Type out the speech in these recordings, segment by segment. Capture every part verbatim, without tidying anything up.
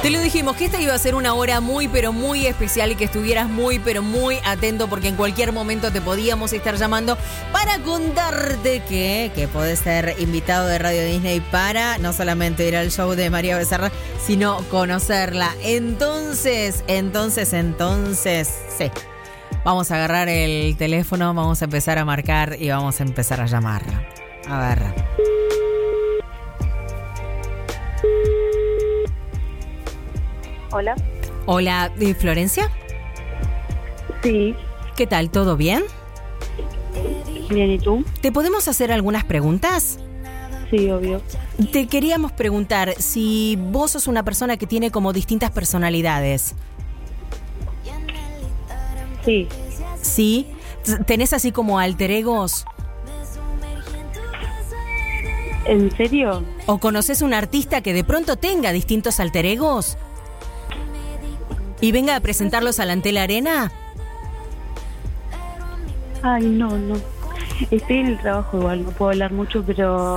Te lo dijimos que esta iba a ser una hora muy pero muy especial y que estuvieras muy pero muy atento porque en cualquier momento te podíamos estar llamando para contarte que, que podés ser invitado de Radio Disney para no solamente ir al show de María Becerra, sino conocerla. Entonces, entonces, entonces, sí. Vamos a agarrar el teléfono, vamos a empezar a marcar y vamos a empezar a llamarla. A ver. Hola. Hola, ¿eh, Florencia? Sí. ¿Qué tal? ¿Todo bien? Bien, ¿y tú? ¿Te podemos hacer algunas preguntas? Sí, obvio. Te queríamos preguntar si vos sos una persona que tiene como distintas personalidades. Sí. ¿Sí? ¿Tenés así como alter egos? ¿En serio? ¿O conoces un artista que de pronto tenga distintos alter egos? ¿Y venga a presentarlos a la Antel Arena? Ay, no, no. Estoy en el trabajo igual, no puedo hablar mucho, pero...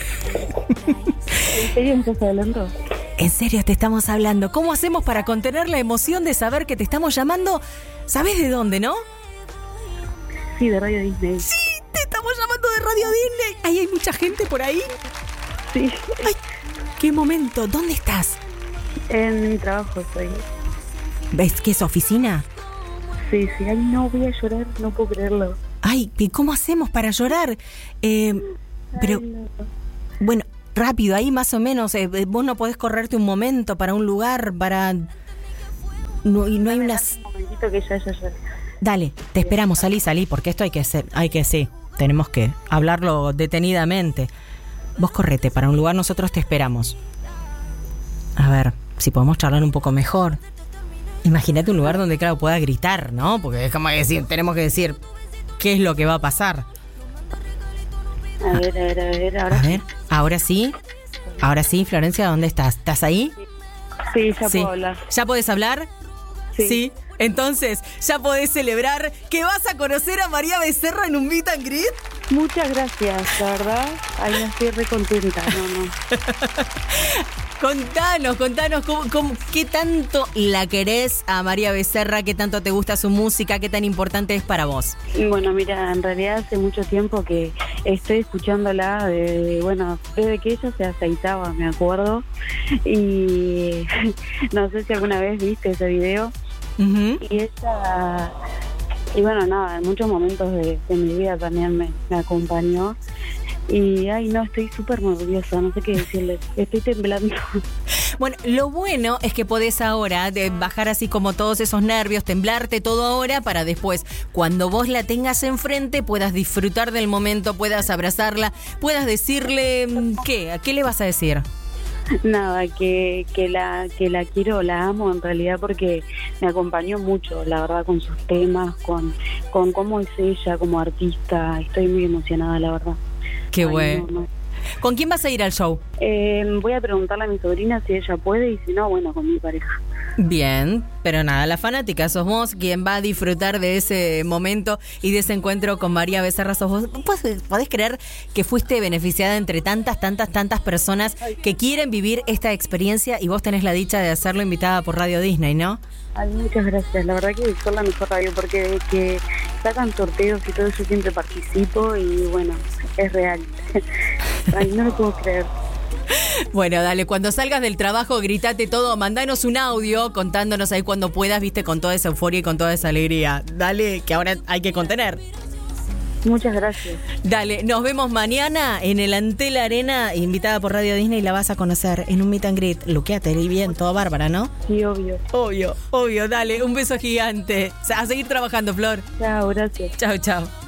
¿En serio me estás hablando? En serio te estamos hablando. ¿Cómo hacemos para contener la emoción de saber que te estamos llamando? ¿Sabés de dónde, no? Sí, de Radio Disney. Sí, te estamos llamando de Radio Disney. Ahí hay mucha gente por ahí. Sí. Ay, qué momento. ¿Dónde estás? En mi trabajo estoy. ¿Ves que es oficina? Sí, sí. Ay, no, voy a llorar, no puedo creerlo. Ay, ¿y cómo hacemos para llorar? Eh, pero, Ay, no. bueno, rápido, ahí más o menos. Eh, vos no podés correrte un momento para un lugar, para... No, y no hay unas... Un momentito que ya, ya, ya. Dale, te esperamos, salí, salí, porque esto hay que ser, hay que, sí, tenemos que hablarlo detenidamente. Vos correte para un lugar, nosotros te esperamos. A ver, si podemos charlar un poco mejor. Imagínate un lugar donde, claro, pueda gritar, ¿no? Porque es como decir, tenemos que decir qué es lo que va a pasar. A ver, a ver, a ver, ahora A ver, ahora sí, ahora sí, Florencia, ¿dónde estás? ¿Estás ahí? sí, ya Sí. puedo hablar. ¿Ya podés hablar? Sí. Sí. Entonces, ¿ya podés celebrar que vas a conocer a María Becerra en un meet and greet? Muchas gracias, la verdad. Ay, no estoy re contenta, no, no. Contanos, contanos cómo, cómo, qué tanto la querés a María Becerra, qué tanto te gusta su música, qué tan importante es para vos. Bueno, mira, en realidad hace mucho tiempo que estoy escuchándola, de, bueno, desde que ella se aceitaba, me acuerdo. Y no sé si alguna vez viste ese video. Uh-huh. Y ella, y bueno, nada, en muchos momentos de, de mi vida también me, me acompañó. Y, ay, no, estoy súper nerviosa, no sé qué decirles, estoy temblando. Bueno, lo bueno es que podés ahora de bajar así como todos esos nervios, temblarte todo ahora para después, cuando vos la tengas enfrente, puedas disfrutar del momento, puedas abrazarla, puedas decirle, ¿qué? ¿A qué le vas a decir? Nada, que, que la que la quiero, la amo en realidad porque me acompañó mucho, la verdad, con sus temas, con, con cómo es ella como artista. Estoy muy emocionada, la verdad. Qué Ay, bueno. no, no. ¿Con quién vas a ir al show? Eh, voy a preguntarle a mi sobrina si ella puede y si no, bueno, con mi pareja. Bien, pero nada, la fanática sos vos quien va a disfrutar de ese momento y de ese encuentro con María Becerra. Sos vos. ¿Podés, podés creer que fuiste beneficiada entre tantas, tantas, tantas personas que quieren vivir esta experiencia y vos tenés la dicha de hacerlo invitada por Radio Disney, ¿no? Ay, muchas gracias. La verdad que son la mejor radio porque de que sacan sorteos y todo, yo siempre participo y bueno, es real. Ay, no lo puedo creer. Bueno, dale, cuando salgas del trabajo, gritate todo, mandanos un audio contándonos ahí cuando puedas, viste, con toda esa euforia y con toda esa alegría. Dale, que ahora hay que contener. Muchas gracias. Dale, nos vemos mañana en el Antel Arena, invitada por Radio Disney, y la vas a conocer en un meet and greet. Luqueate bien, todo bárbara, ¿no? Sí, obvio. Obvio, obvio, dale, un beso gigante. A seguir trabajando, Flor. Chao, gracias. Chao, chao.